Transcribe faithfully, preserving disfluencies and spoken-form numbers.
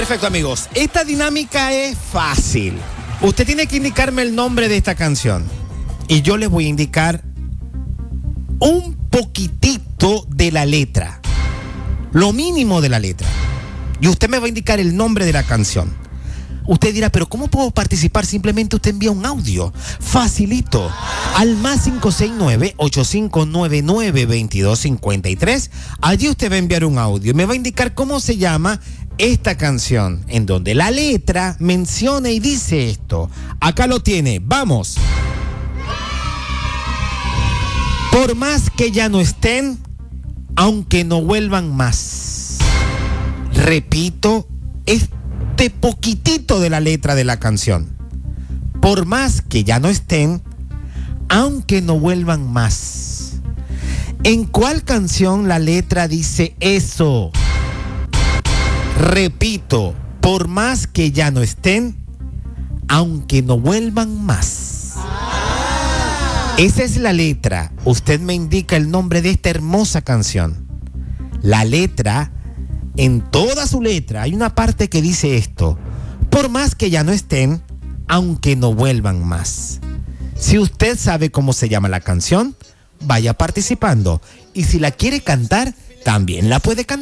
Perfecto, amigos. Esta dinámica es fácil. Usted tiene que indicarme el nombre de esta canción y yo les voy a indicar un poquitito de la letra, lo mínimo de la letra, y usted me va a indicar el nombre de la canción. Usted dirá, pero ¿cómo puedo participar? Simplemente usted envía un audio, facilito, al más cinco seis nueve, ocho cinco nueve nueve, dos dos cinco tres. Allí usted va a enviar un audio y me va a indicar cómo se llama esta canción, en donde la letra menciona y dice esto. Acá lo tiene, vamos. Por más que ya no estén, aunque no vuelvan más. Repito, este poquitito de la letra de la canción. Por más que ya no estén, aunque no vuelvan más. ¿En cuál canción la letra dice eso? Repito, por más que ya no estén, aunque no vuelvan más. Esa es la letra. Usted me indica el nombre de esta hermosa canción. La letra, en toda su letra, hay una parte que dice esto: por más que ya no estén, aunque no vuelvan más. Si usted sabe cómo se llama la canción, vaya participando. Y si la quiere cantar, también la puede cantar.